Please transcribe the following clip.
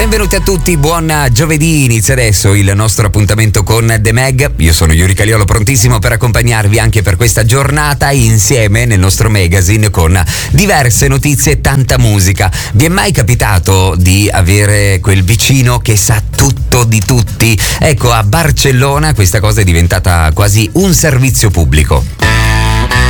Benvenuti a tutti, buon giovedì. Inizia adesso il nostro appuntamento con The Mag. Io sono Yuri Caliolo, prontissimo per accompagnarvi anche per questa giornata insieme nel nostro magazine con diverse notizie e tanta musica. Vi è mai capitato di avere quel vicino che sa tutto di tutti? Ecco, a Barcellona questa cosa è diventata quasi un servizio pubblico.